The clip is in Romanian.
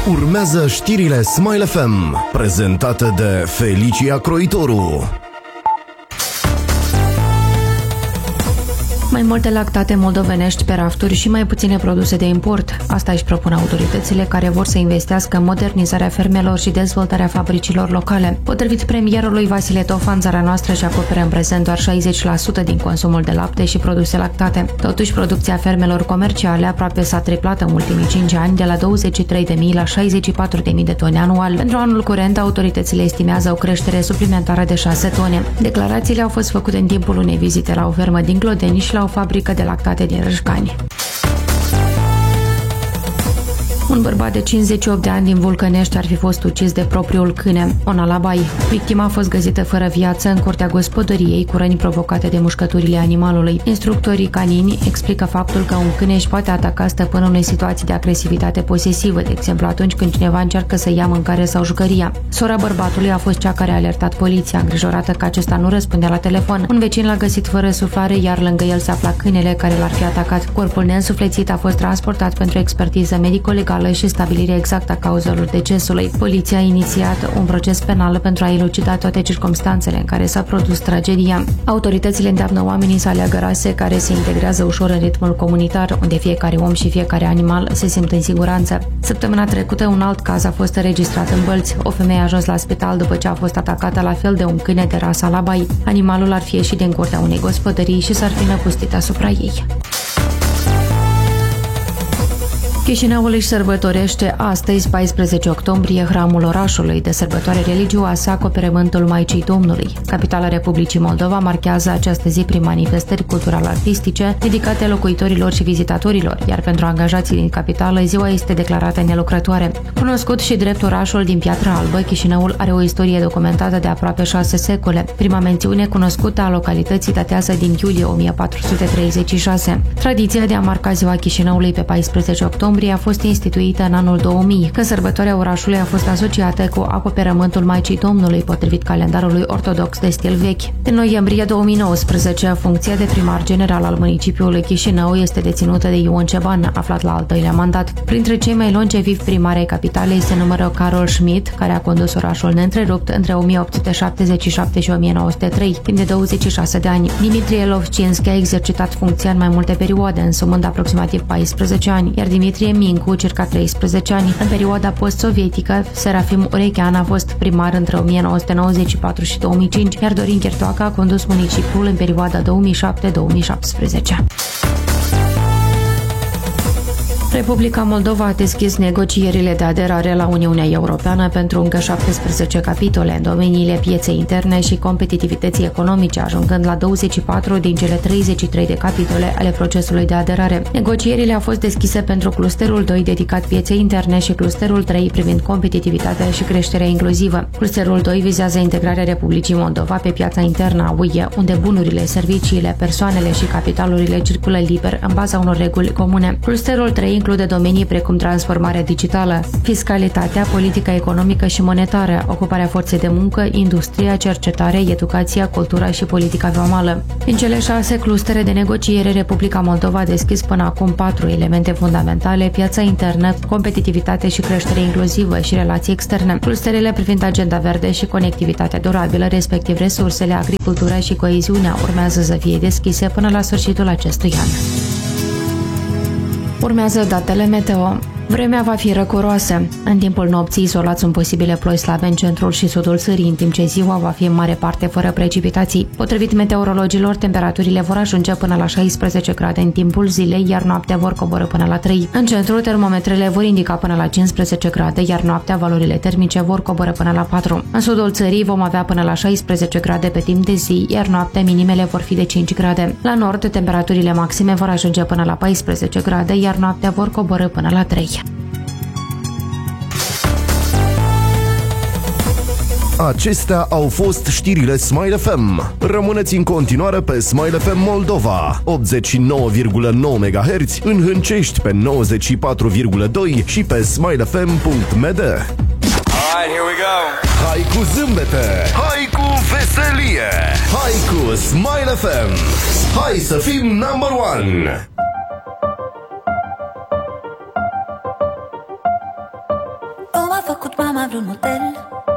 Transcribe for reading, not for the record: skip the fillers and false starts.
Urmează știrile Smile FM, prezentate de Felicia Croitoru. Mai multe lactate moldovenești pe rafturi și mai puține produse de import. Asta își propun autoritățile care vor să investească în modernizarea fermelor și dezvoltarea fabricilor locale. Potrivit premierului Vasile Tofan, țara noastră își acoperă în prezent doar 60% din consumul de lapte și produse lactate. Totuși, producția fermelor comerciale aproape s-a triplat în ultimii 5 ani, de la 23.000 la 64.000 de tone anual. Pentru anul curent, autoritățile estimează o creștere suplimentară de 6 tone. Declarațiile au fost făcute în timpul unei vizite la o fermă din Clodeni și la o fabrică de lactate din Râșcani. Un bărbat de 58 de ani din Vulcănești ar fi fost ucis de propriul câine, Ona Labai. Victima a fost găsită fără viață în curtea gospodăriei cu răni provocate de mușcăturile animalului. Instructorii canini explică faptul că un câine își poate ataca stăpânul în situații de agresivitate posesivă, de exemplu atunci când cineva încearcă să ia mâncare sau jucăria. Sora bărbatului a fost cea care a alertat poliția, îngrijorată că acesta nu răspundea la telefon. Un vecin l-a găsit fără suflare, iar lângă el se afla câinele care l-ar fi atacat. Corpul neînsuflețit a fost transportat pentru expertiză medico-legală și stabilirea exactă a cauzelor decesului. Poliția a inițiat un proces penal pentru a elucida toate circumstanțele în care s-a produs tragedia. Autoritățile îndeamnă oamenii să aleagă rase care se integrează ușor în ritmul comunitar, unde fiecare om și fiecare animal se simt în siguranță. Săptămâna trecută, un alt caz a fost înregistrat în Bălți. O femeie a ajuns la spital după ce a fost atacată la fel de un câine de rasa Labai. Animalul ar fi ieșit din curtea unei gospodării și s-ar fi năpustit asupra ei. Chișinăul își sărbătorește astăzi, 14 octombrie, hramul orașului. De sărbătoare religioasă, acoperământul Maicii Domnului. Capitala Republicii Moldova marchează această zi prin manifestări cultural-artistice dedicate locuitorilor și vizitatorilor, iar pentru angajații din capitală, ziua este declarată nelucrătoare. Cunoscut și drept orașul din Piatra Albă, Chișinăul are o istorie documentată de aproape 6 secole. Prima mențiune cunoscută a localității datează din iulie 1436. Tradiția de a marca ziua Chișinăului pe 14 octombrie a fost instituită în anul 2000, când sărbătoarea orașului a fost asociată cu acoperământul Maicii Domnului, potrivit calendarului ortodox de stil vechi. În noiembrie 2019, funcția de primar general al municipiului Chișinău este deținută de Ion Ceban, aflat la al doilea mandat. Printre cei mai longevivi primari ai capitalei se numără Carol Schmidt, care a condus orașul neîntrerupt între 1877 și 1903, timp de 26 de ani. Dimitrie Lovcinski a exercitat funcția în mai multe perioade, însumând aproximativ 14 ani, iar Dimitrie Mincu, circa 13 ani. În perioada post-sovietică, Serafim Urechean a fost primar între 1994 și 2005, iar Dorin Chertoacă a condus municipiul în perioada 2007-2017. Republica Moldova a deschis negocierile de aderare la Uniunea Europeană pentru încă 17 capitole în domeniile pieței interne și competitivității economice, ajungând la 24 din cele 33 de capitole ale procesului de aderare. Negocierile au fost deschise pentru clusterul 2 dedicat pieței interne și clusterul 3 privind competitivitatea și creșterea inclusivă. Clusterul 2 vizează integrarea Republicii Moldova pe piața internă a UE, unde bunurile, serviciile, persoanele și capitalurile circulă liber în baza unor reguli comune. Clusterul 3 include domenii precum transformarea digitală, fiscalitatea, politica economică și monetară, ocuparea forței de muncă, industria, cercetare, educația, cultura și politica vamală. În cele 6 clustere de negociere, Republica Moldova a deschis până acum 4 elemente fundamentale: piața internă, competitivitate și creștere inclusivă și relații externe. Clusterele privind agenda verde și conectivitatea durabilă, respectiv resursele, agricultura și coeziunea, urmează să fie deschise până la sfârșitul acestui an. Urmează datele meteo. Vremea va fi răcoroasă. În timpul nopții izolați sunt posibile ploi slabe în centrul și sudul țării, în timp ce ziua va fi în mare parte fără precipitații. Potrivit meteorologilor, temperaturile vor ajunge până la 16 grade în timpul zilei, iar noaptea vor coborî până la 3. În centru, termometrele vor indica până la 15 grade, iar noaptea valorile termice vor coborî până la 4. În sudul țării vom avea până la 16 grade pe timp de zi, iar noaptea minimele vor fi de 5 grade. La nord, temperaturile maxime vor ajunge până la 14 grade, iar noaptea vor coborî până la 3. Acestea au fost știrile Smile FM. Rămâneți în continuare pe Smile FM Moldova, 89,9 MHz, în Hâncești pe 94,2 și pe smilefm.md. Alright, here we go. Hai cu zâmbete, hai cu veselie, hai cu Smile FM. Hai să fim number one. a făcut mama vreun motel.